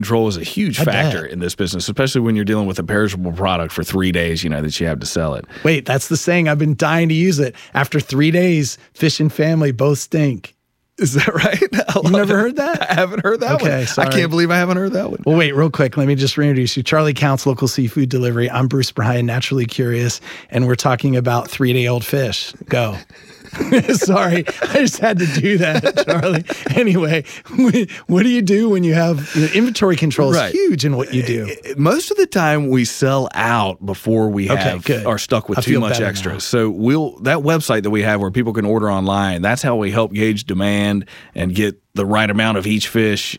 control is a huge factor in this business, especially when you're dealing with a perishable product for 3 days, that you have to sell it. Wait, that's the saying. I've been dying to use it. After 3 days, fish and family both stink. Is that right? You never heard that? I haven't heard that one. Okay, sorry. I can't believe I haven't heard that one. Well, wait, real quick. Let me just reintroduce you. Charlie Counts Local Seafood Delivery. I'm Bruce Bryan, Naturally Curious, and we're talking about 3-day-old fish. Go. Sorry, I just had to do that, Charlie. Anyway, what do you do when you have inventory control is huge in what you do? Most of the time we sell out before we are stuck with too much extra. So that website that we have where people can order online, that's how we help gauge demand and get the right amount of each fish,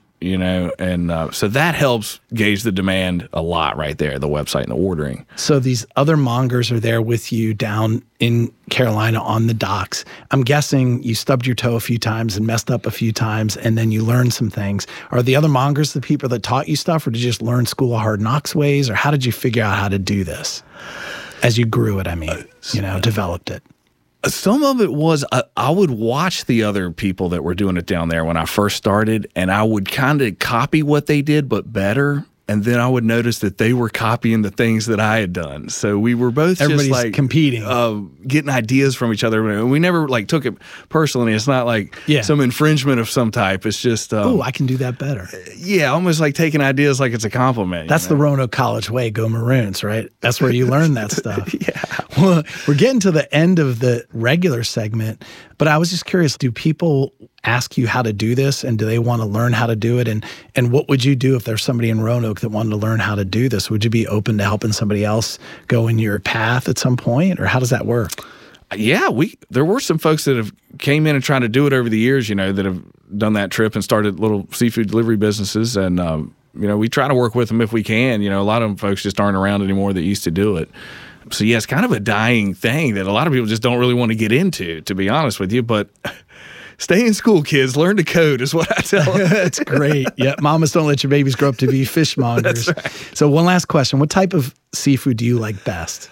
and so that helps gauge the demand a lot right there, the website and the ordering. So these other mongers are there with you down in Carolina on the docks. I'm guessing you stubbed your toe a few times and messed up a few times, and then you learned some things. Are the other mongers the people that taught you stuff, or did you just learn School of Hard Knocks ways, or how did you figure out how to do this as you grew it, developed it? Some of it was I would watch the other people that were doing it down there when I first started, and I would kind of copy what they did, but better. And then I would notice that they were copying the things that I had done. So we were both Everybody's competing, getting ideas from each other. And we never took it personally. It's not like some infringement of some type. It's just I can do that better. Yeah, almost like taking ideas like it's a compliment. That's the Roanoke College way. Go Maroons, right? That's where you learn that stuff. Yeah. Well, we're getting to the end of the regular segment, but I was just curious, do people ask you how to do this, and do they want to learn how to do it? And what would you do if there's somebody in Roanoke that wanted to learn how to do this? Would you be open to helping somebody else go in your path at some point, or how does that work? Yeah, there were some folks that have came in and tried to do it over the years, that have done that trip and started little seafood delivery businesses. And, we try to work with them if we can. A lot of them folks just aren't around anymore that used to do it. So, yeah, it's kind of a dying thing that a lot of people just don't really want to get into, to be honest with you. But stay in school, kids. Learn to code is what I tell them. That's great. Yeah, mamas, don't let your babies grow up to be fishmongers. That's right. So one last question. What type of seafood do you like best?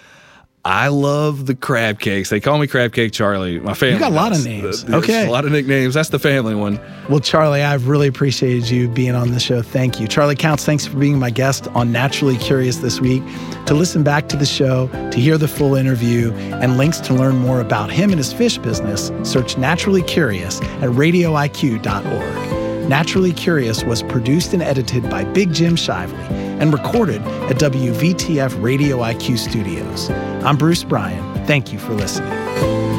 I love the crab cakes. They call me Crab Cake Charlie. My family. You got a lot of names. Okay. A lot of nicknames. That's the family one. Well, Charlie, I've really appreciated you being on the show. Thank you. Charlie Counts, thanks for being my guest on Naturally Curious this week. To listen back to the show, to hear the full interview, and links to learn more about him and his fish business, search Naturally Curious at radioiq.org. Naturally Curious was produced and edited by Big Jim Shively and recorded at WVTF Radio IQ Studios. I'm Bruce Bryan. Thank you for listening.